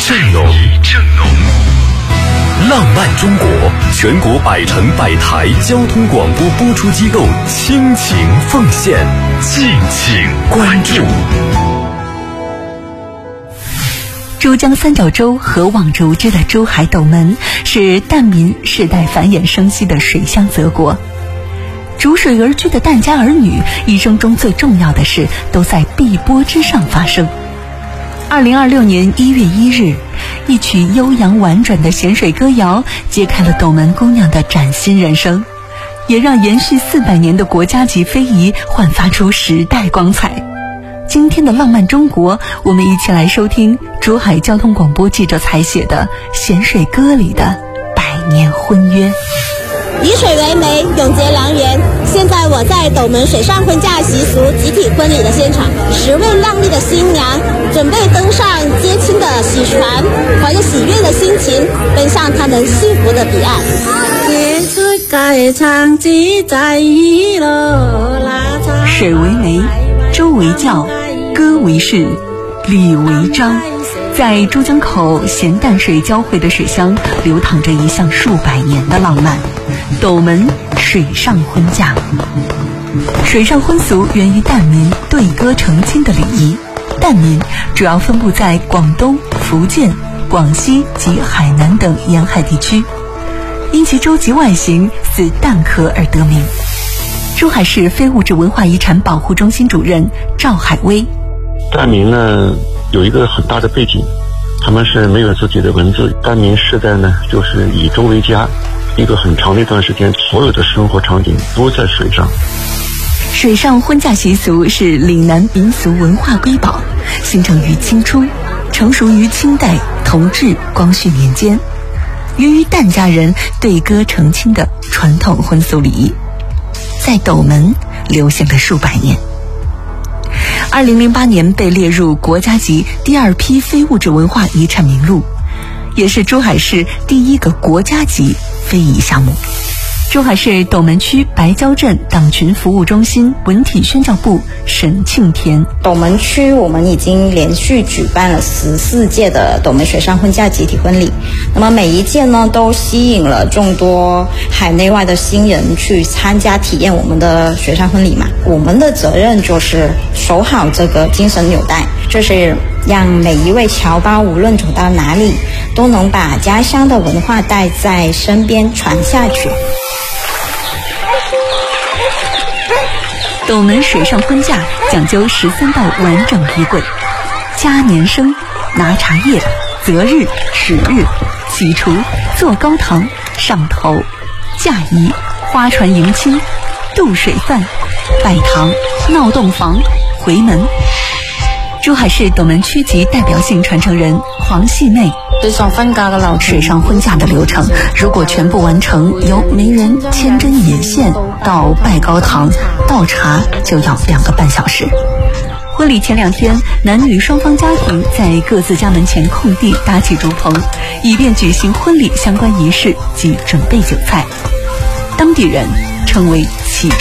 正浓。浪漫中国，全国100城100台交通广播播出机构倾情奉献，敬请关注。 珠江三角洲河网如织的珠海斗门，是疍民世代繁衍生息的水乡泽国。逐水而居的疍家儿女，一生中最重要的事都在碧波之上发生。2026年1月1日，一曲悠扬婉转的咸水歌谣，揭开了斗门姑娘的崭新人生，也让延续400年的国家级非遗焕发出时代光彩。今天的浪漫中国，我们一起来收听珠海交通广播记者采写的《咸水歌》里的百年婚约。 以水为媒，永结良缘。现在我在斗门水上婚嫁习俗集体婚礼的现场，10位靓丽的新娘准备登上接亲的喜船，怀着喜悦的心情奔向他们幸福的彼岸。 水为媒，粥为教，歌为式，礼为章。在珠江口咸淡水交汇的水乡，流淌着一向数百年的浪漫——斗门水上婚嫁。水上婚俗源于疍民对歌成亲的礼仪。疍民主要分布在广东、福建、广西及海南等沿海地区，因其舟楫外形似蛋壳而得名。珠海市非物质文化遗产保护中心主任赵海威： 疍民呢有一个很大的背景，他们是没有自己的文字。疍民世代呢就是以舟为家，一个很长的一段时间，所有的生活场景都在水上。 水上婚嫁习俗是岭南民俗文化瑰宝，形成于清初，成熟于清代同治、光绪年间，源于疍家人对歌成亲的传统婚俗礼仪，在斗门流行了数百年。2008年被列入国家级第2批非物质文化遗产名录，也是珠海市第1个国家级非遗项目。珠海市斗门区白蕉镇党群服务中心文体宣教部沈庆田： 斗门区我们已经连续举办了14届的斗门水上婚嫁集体婚礼，那么每一届呢都吸引了众多海内外的新人去参加体验我们的水上婚礼嘛。我们的责任就是守好这个精神纽带，就是让每一位侨胞无论走到哪里，都能把家乡的文化带在身边传下去。 斗门水上婚嫁讲究13道完整仪轨：加年生、拿茶叶、择日、使日、起厨、做高堂、上头、嫁仪、花船迎亲、渡水饭、拜堂、闹洞房、回门。珠海市斗门区级代表性传承人黄细妹：水上婚嫁的流程，如果全部完成，由媒人牵针引线到拜高堂倒茶，就要2个半小时。婚礼前2天，男女双方家庭在各自家门前空地搭起竹棚，以便举行婚礼相关仪式及准备酒菜。当地人称为起